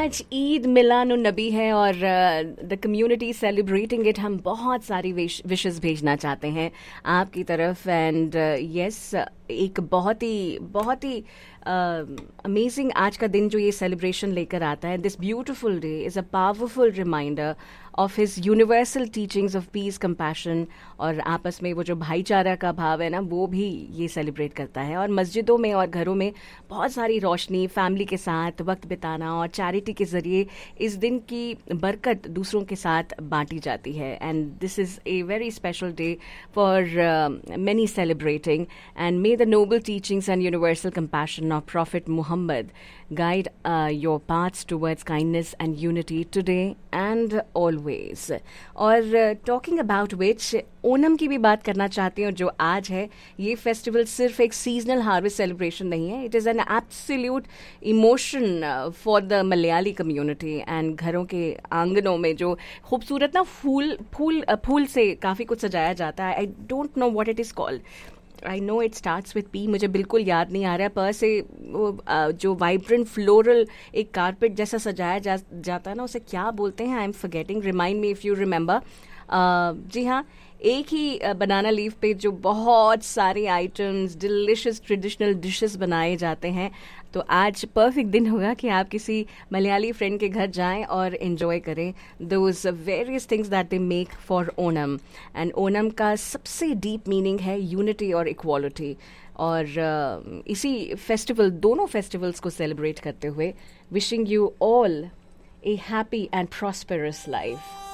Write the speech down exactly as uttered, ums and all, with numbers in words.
आज ईद मिलानुन नबी है और द कम्युनिटी सेलिब्रेटिंग इट. हम बहुत सारी विशेस भेजना चाहते हैं आपकी तरफ. एंड यस, एक बहुत ही बहुत ही अमेजिंग uh, आज का दिन जो ये सेलिब्रेशन लेकर आता है. This beautiful day is a powerful reminder of his universal teachings of peace, compassion और आपस में वो जो भाईचारा का भाव है ना, वो भी ये सेलिब्रेट करता है. और मस्जिदों में और घरों में बहुत सारी रोशनी, फैमिली के साथ वक्त बिताना और चैरिटी के ज़रिए इस दिन की बरकत दूसरों के साथ बांटी जाती है. And this is a very special day for many celebrating. And may the Nobel teachings and universal compassion of Prophet Muhammad guide uh, your paths towards kindness and unity today and always. और uh, talking about which, Onam की भी बात करना चाहती हूँ जो आज है. ये फेस्टिवल सिर्फ एक सीजनल हार्वेस्ट सेलिब्रेशन नहीं है. It is an absolute emotion for the Malayali community. And घरों के आंगनों में जो खूबसूरत ना फूल फूल फूल से काफ़ी कुछ सजाया जाता है. I don't know what it is called. I know it starts with P, मुझे बिल्कुल याद नहीं आ रहा है. पर से वो जो वाइब्रेंट फ्लोरल एक कारपेट जैसा सजाया जा, जाता है ना, उसे क्या बोलते हैं? I am forgetting. Remind me if you remember. जी हाँ, एक ही बनाना लीफ पे जो बहुत सारे आइटम्स, डिलिशियस ट्रेडिशनल डिशेस बनाए जाते हैं. तो आज परफेक्ट दिन होगा कि आप किसी मलयाली फ्रेंड के घर जाएं और एंजॉय करें those various things that they make for Onam. And Onam का सबसे डीप मीनिंग है यूनिटी और इक्वालिटी. और uh, इसी फेस्टिवल, दोनों फेस्टिवल्स को सेलिब्रेट करते हुए wishing you all A happy and prosperous life.